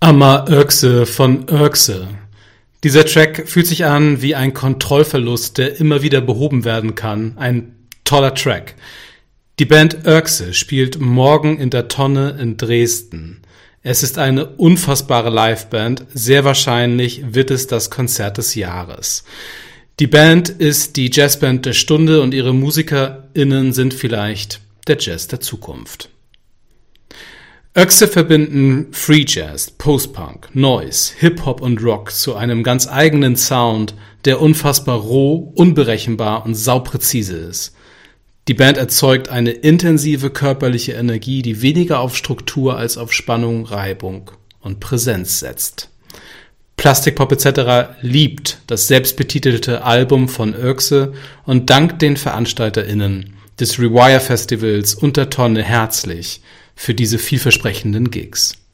Hammer Ökse von Ökse. Dieser Track fühlt sich an wie ein Kontrollverlust, der immer wieder behoben werden kann. Ein toller Track. Die Band Ökse spielt morgen in der Tonne in Dresden. Es ist eine unfassbare Liveband. Sehr wahrscheinlich wird es das Konzert des Jahres. Die Band ist die Jazzband der Stunde und ihre MusikerInnen sind vielleicht der Jazz der Zukunft. Ökse verbinden Free Jazz, Post-Punk, Noise, Hip-Hop und Rock zu einem ganz eigenen Sound, der unfassbar roh, unberechenbar und saupräzise ist. Die Band erzeugt eine intensive körperliche Energie, die weniger auf Struktur als auf Spannung, Reibung und Präsenz setzt. Plastikpop etc. liebt das selbstbetitelte Album von Ökse und dankt den VeranstalterInnen des Rewire Festivals und der Tonne herzlich für diese vielversprechenden Gigs.